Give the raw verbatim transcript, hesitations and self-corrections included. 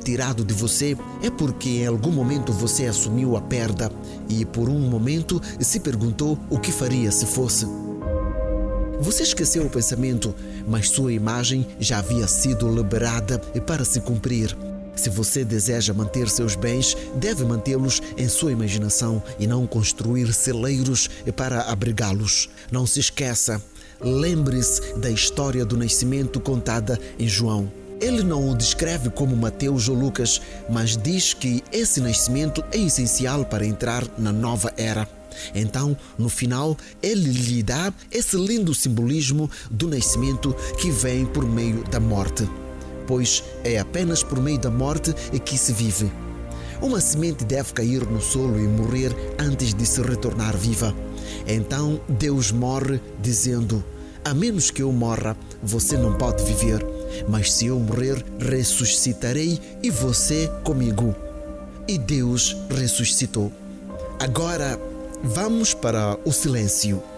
retirado de você, é porque em algum momento você assumiu a perda e por um momento se perguntou o que faria se fosse. Você esqueceu o pensamento, mas sua imagem já havia sido liberada para se cumprir. Se você deseja manter seus bens, deve mantê-los em sua imaginação e não construir celeiros para abrigá-los. Não se esqueça, lembre-se da história do nascimento contada em João. Ele não o descreve como Mateus ou Lucas, mas diz que esse nascimento é essencial para entrar na nova era. Então, no final, ele lhe dá esse lindo simbolismo do nascimento que vem por meio da morte. Pois é apenas por meio da morte que se vive. Uma semente deve cair no solo e morrer antes de se retornar viva. Então Deus morre dizendo: a menos que eu morra, você não pode viver. Mas se eu morrer, ressuscitarei e você comigo. E Deus ressuscitou. Agora, vamos para o silêncio.